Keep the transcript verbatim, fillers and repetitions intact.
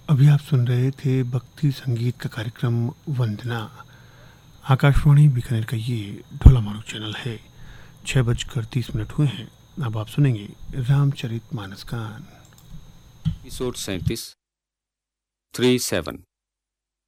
अभी आप सुन रहे थे भक्ति संगीत का कार्यक्रम वंदना। आकाशवाणी बीकानेर का ये ढोला मारू चैनल है। छः बजकर तीस मिनट हुए हैं। अब आप सुनेंगे रामचरित मानस गान। एपिसोड सैंतीस थ्री सेवन